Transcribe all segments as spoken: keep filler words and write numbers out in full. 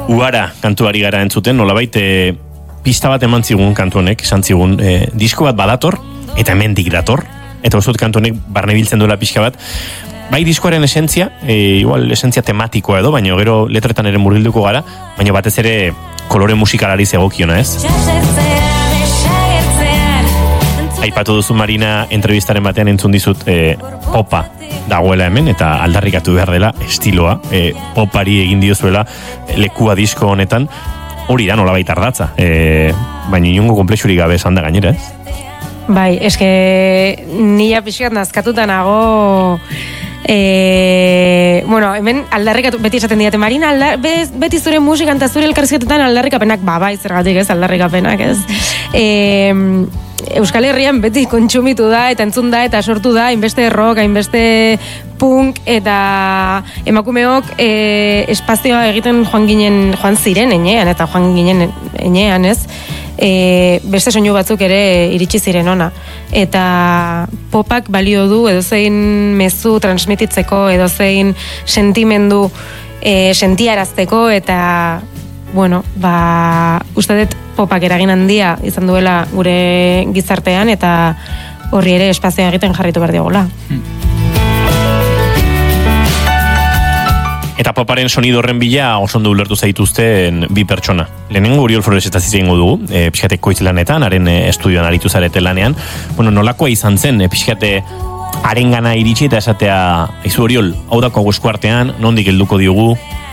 Uara kantuari gara entzuten, nolabait e, pista bat eman zigun kantu honek, esan zigun, e, disko bat badator, eta hemendik dator, eta uste dut kantu honek barne biltzen duela pixka bat, bai diskoaren esentzia, e, igual esentzia tematikoa edo, baina gero letretan ere murgilduko gara, baina batez ere kolore musikalari zegokiona, ez? Aipatu duzu Marina entrevistaren batean entzun dizut e, popa dagoela hemen eta aldarrikatu behar dela estiloa, e, popari egin diozuela lekua disko honetan, hori da nolabait ardatza, e, baina inongo komplexurik gabe esan da gainera, ez? Bai, eske nila pixkat nazkatuta nago. E, bueno, hemen aldarrikatu, beti esaten diate Marina, aldar, beti zure musikan eta zure elkarrizketetan aldarrikapenak, ba, bai, zergatik ez, aldarrikapenak, ez. E, Euskal Herrian beti kontsumitu da, eta entzun da, eta sortu da, hainbeste rock, hainbeste punk, eta emakumeok e, espazioa egiten joan ginen, joan ziren enean, eta joan ginen enean, ez? E, beste soinu batzuk ere iritsi ziren ona. Eta popak balio du edozein mezu transmititzeko, edozein sentimendu e, sentiarazteko, eta bueno, ba, uste dut popak eragin handia izan duela gure gizartean, eta horri ere espazioa egiten jarritu behar diogula. Eta poparen sonido horren bila oso ondo ulertu zaituzten bi pertsona. Lehenengo Oriol Flores eta zizengo dugu, e, pixkate koitz lanetan, haren e, estudioan aritu zarete lanean. Bueno, nolakoa izan zen, e, pixkate haren gana iritsi eta esatea, aizu Oriol, hau dako esku artean, nondik helduko diogu?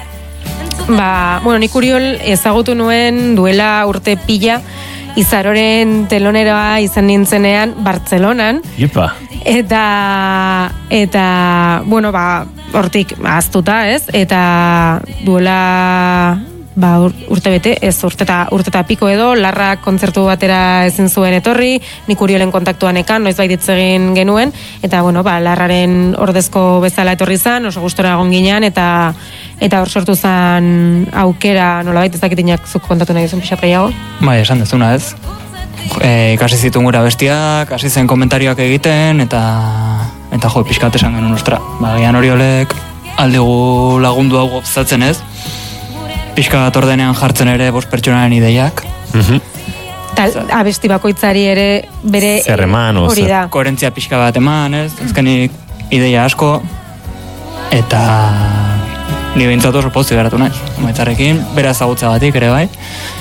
Ba, bueno, nik Oriol ezagutu nuen duela urte pila, Izaroren teloneroa izan nintzenean Bartzelonan. Ipa. Eta, eta, bueno, ba, hortik ahaztuta, ez? Eta duela, ba, urte bete, ez urteta, urteta piko edo, Larrak kontzertu batera ezin zuen etorri, nik Uriolen kontaktuan ekan, noiz bai ditzegin genuen, eta, bueno, ba, Larraren ordezko bezala etorri zan, oso gustora egon ginean, eta eta hor sortu zen aukera, nolabait ezakitinak zuk kontatu nahi duzun pixat gehiago? Bai, esan dezuna ez. E, ikasi zituen gura bestiak, hasi zen komentarioak egiten, eta eta jo, pixkat esan genuen, ostra. Ba, gian Oriolek aldegu lagundu hau gopzatzen ez. Pixkat ordenean jartzen ere bost pertsonaren ideiak. Mhm. Tal, abesti bakoitzari ere bere zer eman, hori da. Koherentzia pixka bat eman, ez? Azkenik ideia asko, eta ni behintzat oso pozi geratu naiz. Maitzarekin, bera ezagutza batik ere bai,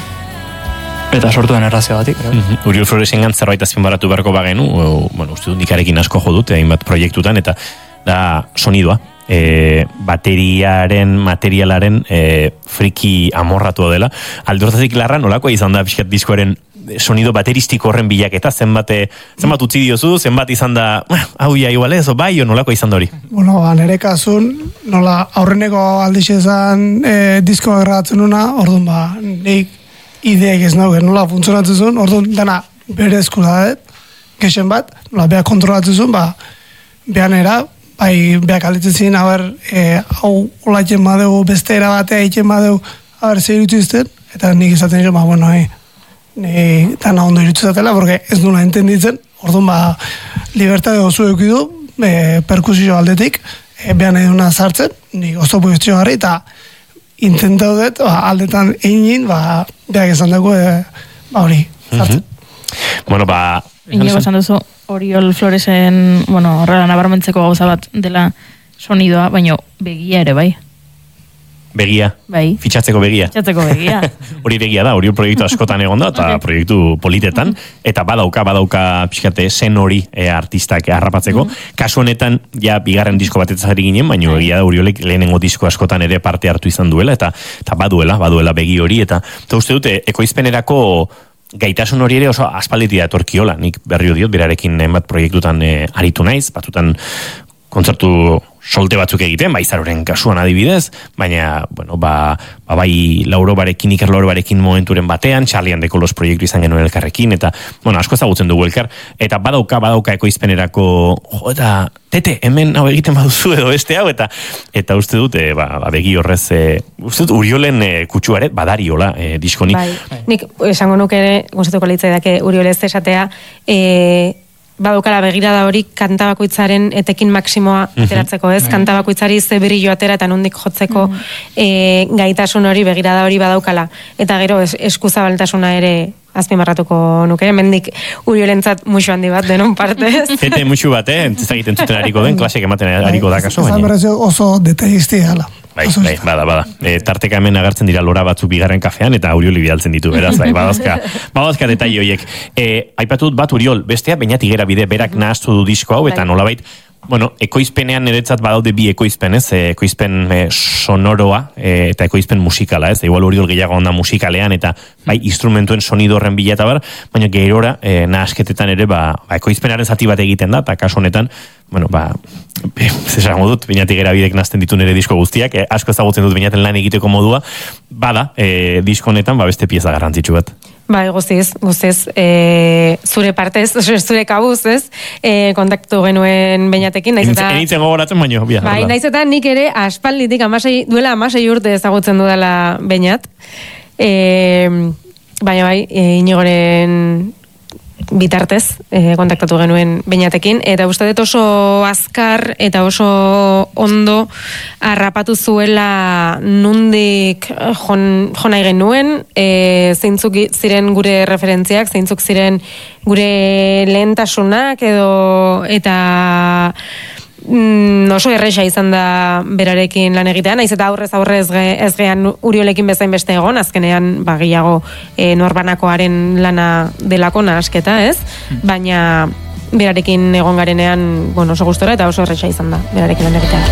eta sortu den errazio batik ere bai. Mm-hmm. Uriol Floresen gant zerbait azpimarratu beharko bagenu, o, bueno, uste dut nikarekin asko jo dut, hainbat proiektutan, eta da sonidoa. E, bateriaren, materialaren e, friki amorratu dela. Aldortazik Larra nolakoa izan da pixkat diskoaren sonido bateristiko horren bilaketa, zenbat, zenbat utzi diozu, zenbat izan da, hau ja igual ez, o bai, o nolako izan da hori? Bueno, ba, nire kasun, nola aurreneko aldiz ezan e, diskoa grabatzen una, orduan ba, nik ideek ez nago, nola funtzionatzen zuen, orduan dana bere eskura da, gexen bat, nola beha kontrolatzen zuen, ba, beha nera, bai, beha kalitzen zin, haber, e, hau hola egiten badeu, beste era batea egiten badeu, haber, zer irutu izten, eta nik izaten nire, ba, bueno, e, ni tan ondo irutu zatela, porque ez nula entenditzen, orduan ba, libertade oso eukidu, e, perkusio aldetik, e, behan eduna sartzen, ni oso pozizio garri, eta intentau dut, ba, aldetan egin, ba, behak esan dugu, e, ba, hori, sartzen. Mm-hmm. Bueno, ba... Inigo esan duzu, Oriol Floresen, bueno, horrela nabarmentzeko gauza bat dela sonidoa, baina begia ere, bai. Begia, bai. Fitxatzeko begia. Fitxatzeko begia. Hori begia da, hori proiektu askotan egon da, eta proiektu politetan, eta badauka, badauka pixkate zen hori e, artistak harrapatzeko. Kasu honetan, ja, bigarren disko batetzak ari ginen, baina begia da, Oriolek lehenengo disko askotan ere parte hartu izan duela, eta, eta baduela, baduela begi hori, eta, eta uste dute, ekoizpenerako gaitasun hori ere oso aspalditik datorkiola, nik berrio diot, berarekin hainbat proiektutan e, aritu naiz, batutan kontzertu solte batzuk egiten, bai Izaroren kasuan adibidez, baina, bueno, ba, ba bai Lauro barekin, Iker Lauro barekin momenturen batean, Charlie and the Colors proiektu izan genuen elkarrekin, eta, bueno, asko ezagutzen dugu elkar, eta badauka, badauka ekoizpenerako, jo, eta, tete, hemen hau egiten baduzu edo beste hau, eta eta uste dute, ba, ba begi horrez, e, uste dut Uriolen e, kutsuaret, badariola, e, diskoni. Bai, nik esango nuke ere, gustatuko litzai dake Uriolez esatea, e, badukala begirada hori kanta bakoitzaren etekin maksimoa ateratzeko, ez? Kanta bakoitzari ze brillo atera eta nondik jotzeko e, gaitasun hori, begirada hori badaukala. Eta gero es, eskuzabaltasuna ere azpimarratuko nuke, mendik Uriolentzat musu handi bat denon partez. Zete musu bat, eh? Entzagiten zuten hariko den, klasek ematen hariko da kaso, baina. Oso detailistia gala. Bai, bai, bada, bada. E, tarteka hemen agertzen dira lora batzu bigarren kafean eta Urioli bidaltzen ditu, beraz, bai, badazka, badazka detai horiek. E, aipatut bat Uriol, bestea, bainat igera bide, berak nahaztu du disko hau, eta nolabait, bueno, ekoizpenean niretzat badaude bi ekoizpen, ez? Ekoizpen e, sonoroa e, eta ekoizpen musikala, ez? Igual Uriol gehiago onda musikalean eta bai instrumentuen sonido horren bila eta bar, baina gerora e, nahasketetan ere ba, ba ekoizpenaren zati bat egiten da, eta kasu honetan, bueno, ba, zesango dut, bainatik erabidek nazten ditu nire disko guztiak, e, asko ezagutzen dut bainaten lan egiteko modua, bada, e, disko honetan, ba, beste pieza garrantzitsu bat. Bai, guztiz, guztiz, e, zure partez, zure kabuz, ez, e, kontaktu genuen beinatekin, naiz eta... Enitzen gogoratzen baino, bia. Bai, naiz eta nik ere aspalditik, amasei, duela amasei urte ezagutzen dudala beinat, e, baina bai, e, Inigoren bitartez e, kontaktatu genuen beinatekin, eta uste dut oso azkar eta oso ondo harrapatu zuela nundik jon, jonai genuen, e, zeintzuk ziren gure referentziak, zeintzuk ziren gure lehentasunak edo eta mm, oso erresa izan da berarekin lan egitea, naiz eta aurrez aurrez ge, ez gean Uriolekin bezain beste egon, azkenean bagiago e, norbanakoaren lana delako nahasketa, ez? Baina berarekin egon garenean, bueno, oso gustora eta oso erresa izan da berarekin lan egitea.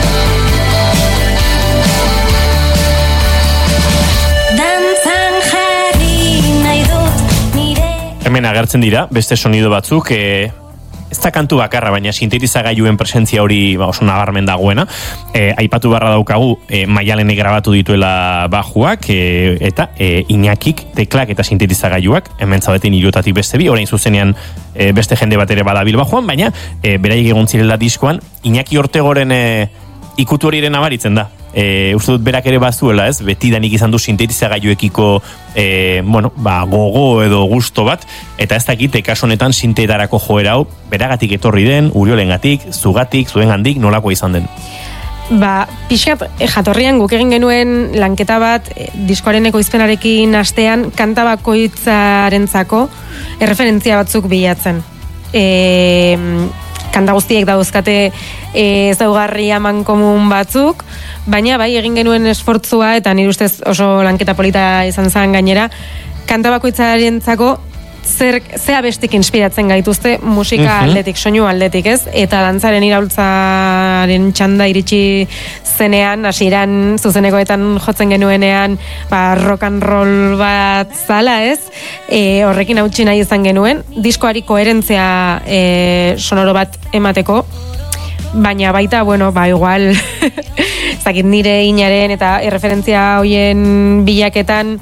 Hemen agertzen dira, beste sonido batzuk, e, ez da kantu bakarra, baina sintetizagailuen presentzia hori ba, oso nabarmen dagoena. E, aipatu barra daukagu, e, Maialene grabatu dituela bajuak, e, eta e, Iñakik teklak eta sintetizagailuak, hemen zaudetin hiruetatik beste bi, orain zuzenean e, beste jende bat ere badabil bajuan, baina e, beraiek egon zirela diskoan, Iñaki Ortegoren e, ikutu hori ere nabaritzen da. E, uste dut berak ere bazuela, ez? Betidanik izan du sintetizagailuekiko e, bueno, ba, gogo edo gusto bat, eta ez dakit, kasu honetan sintetarako joera hau, beragatik etorri den, Uriolengatik, zugatik, zuengandik, nolako izan den? Ba, pixkat, jatorrian guk egin genuen lanketa bat, e, diskoaren ekoizpenarekin astean, kanta bakoitzarentzako erreferentzia batzuk bilatzen. E, kanta guztiek dauzkate e, ezaugarri aman komun batzuk, baina bai egin genuen esfortzua eta nire ustez oso lanketa polita izan zen gainera, kanta bakoitzarentzako zer zea bestik inspiratzen gaituzte musika aldetik, soinu aldetik, ez? Eta dantzaren iraultzaren txanda iritsi zenean, hasieran zuzenekoetan jotzen genuenean, ba, rock and roll bat zala, ez? E, horrekin hautsi nahi izan genuen, diskoari koherentzia e, sonoro bat emateko, baina baita, bueno, ba, igual, zakit nire inaren eta erreferentzia hoien bilaketan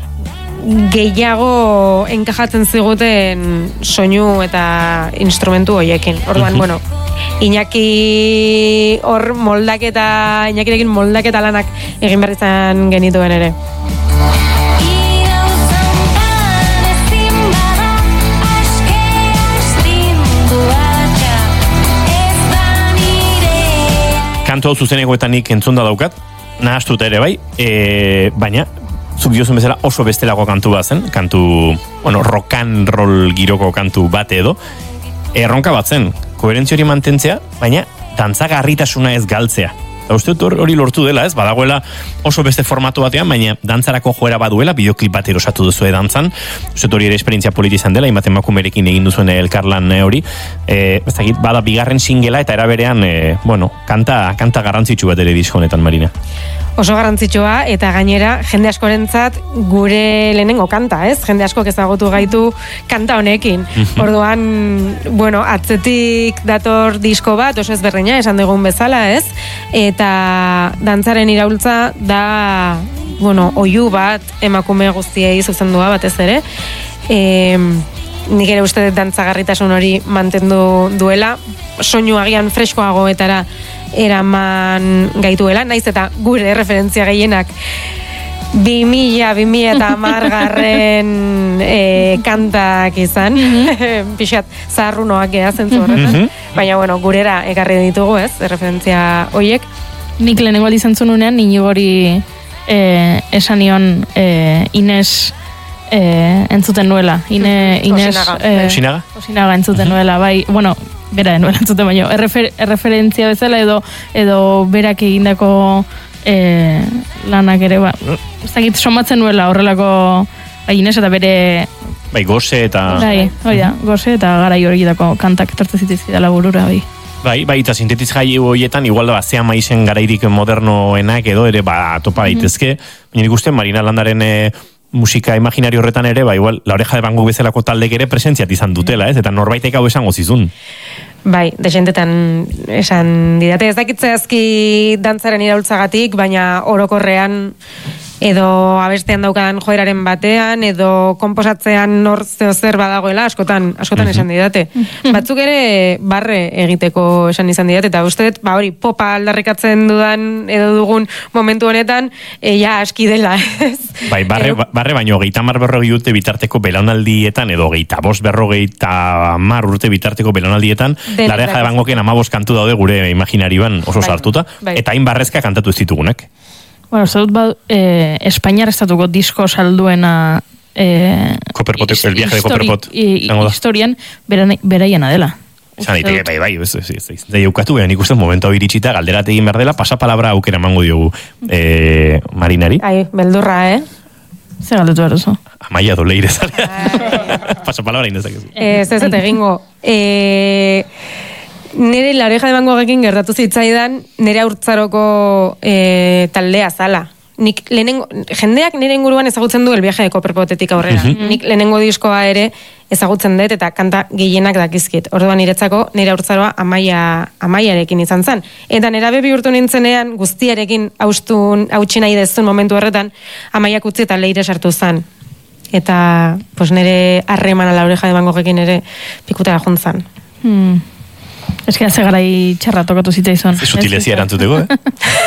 gehiago enkajatzen ziguten soinu eta instrumentu hoiekin. Orduan, bueno, Iñaki hor moldaketa, Iñakirekin moldaketa lanak egin behar izan genituen ere. Kanto hau zuzenekoetanik entzunda daukat, nahastut ere bai, e, baina zuk diozun bezala oso bestelako kantu bat zen, kantu, bueno, rock and roll giroko kantu bat edo, erronka bat zen, koherentzia hori mantentzea, baina dantzagarritasuna ez galtzea. Eta uste dut hori lortu dela, ez? Badagoela oso beste formatu batean, baina dantzarako joera baduela, bideoklip bat erosatu duzue dantzan. Uste dut hori ere esperientzia politi izan dela, imaten makumerekin egin duzuen elkarlan hori. E, ez dakit, bada bigarren singela eta eraberean, e, bueno, kanta, kanta garrantzitsu bat ere disko honetan, Marina. Oso garrantzitsua eta gainera jende askorentzat gure lehenengo kanta, ez? Jende askok ezagutu gaitu kanta honekin. Orduan, bueno, atzetik dator disko bat, oso ezberdina, esan dugun bezala, ez? Eta dantzaren iraultza da, bueno, oihu bat emakume guztiei zuzendua batez ere. E, nik ere uste dantzagarritasun hori mantendu duela, soinu agian freskoagoetara eraman gaituela, naiz eta gure referentzia gehienak bi mila, bi mila eta hamargarren e, kantak izan, pixat zaharrunoak ea zentzu horretan, baina bueno, gurera ekarri ditugu, ez, referentzia hoiek. Nik lehenengo aldi zentzun unean, Inigori eh, esan nion eh, Ines eh, entzuten nuela. Ine, Ines, Osinaga. Eh, Osinaga? Osinaga entzuten nuela, bai, bueno, bera nuela entzuten baino, errefer, erreferentzia bezala edo edo berak egindako eh, lanak ere, ba, ez dakit somatzen nuela horrelako, bai, Ines eta bere... Bai, goze eta... Bai, hori da, goze eta garai horietako kantak etortzen zitizkidala burura, bai. Bai, bai, eta sintetiz jai horietan, igual da, zea maizen garairik modernoenak edo ere, ba, topa daitezke. Baina nik uste, Marina Landaren e, musika imaginario horretan ere, ba, igual, La Oreja de Van Gogh bezalako taldek ere presentziat izan dutela, ez? Eta norbaitek hau esango zizun. Bai, desentetan esan didate. Ez dakitze azki dantzaren iraultzagatik, baina orokorrean edo abestean daukadan joeraren batean, edo komposatzean nor zeo zer badagoela, askotan, askotan esan didate. Batzuk ere barre egiteko esan izan didate, eta uste dut, ba hori, popa aldarrikatzen dudan edo dugun momentu honetan, e, ja aski dela, ez? Bai, barre, barre baino, geita mar berrogei urte bitarteko belaunaldietan, edo geita bost berrogei eta mar urte bitarteko belaunaldietan, La Oreja de Van Goghen amabos kantu daude gure imaginarioan oso bai, sartuta, bai. eta hain barrezka kantatu ez ditugunak. Bueno, zaudut ba, eh, Espainiar estatuko disko salduena eh, Copperpot, his- el viaje de histori- Copperpot, i- izango da. historian bera- beraiena dela. Esan daiteke, bai, bai, ez, ez, ez, ez, ez, eukatu, baina nik uste momentu hau iritsita, galderat egin behar dela, pasapalabra aukera emango diogu eh, Marinari. Ai, beldurra, eh? Zer galdetu behar oso. Amaia doleire zalea. Pasapalabra indezakezu. Ez ez eta egingo. E, nire La Oreja de Van Goghekin gertatu zitzaidan, nire haurtzaroko e, taldea zala. Nik lehenengo, jendeak nire inguruan ezagutzen du El viaje de Copperpotetik aurrera. Nik lehenengo diskoa ere ezagutzen dut eta kanta gehienak dakizkit. Orduan niretzako nire haurtzaroa amaia, amaiarekin izan zen. Eta nerabe bihurtu nintzenean guztiarekin haustun, hautsi nahi dezun momentu horretan, amaiak utzi eta leire sartu zen. Eta pues nire harremana La Oreja de Van Goghekin ere pikutara juntzan. Hmm. Ez que haze garai txarra tokatu zitzaizun. Ze sutilezia erantzuteko, eh?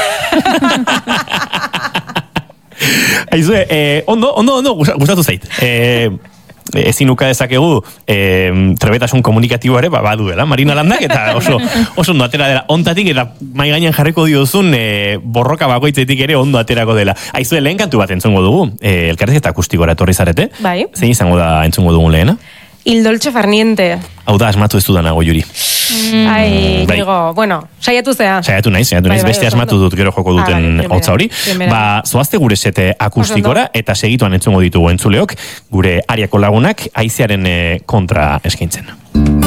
Aizue, eh, ondo, ondo, ondo, gustatu zait. Eh, ezin uka dezakegu eh, trebetasun komunikatibo ere ba, baduela, Marina Landak, eta oso, oso ondo atera dela ontatik, eta mai gainean jarriko diozun eh, borroka bakoitzetik ere ondo aterako dela. Aizue, lehen kantu bat entzungo dugu, eh, elkarrizketa akustikora etorri zarete. Bai. Zein izango da entzungo dugun lehena? Il dolce farniente. Hau da, asmatu ez dudanago, Juri. Ai, Bai. digo, bueno, saiatu zea. Saiatu naiz, saiatu naiz, Bai, bai, beste oso asmatu ondo. dut gero joko Ah, bai, duten primera, hotza hori. primera. Ba, zoazte gure sete akustikora, eta segituan entzungo ditugu entzuleok, gure ariako lagunak, haizearen eh, kontra eskaintzen.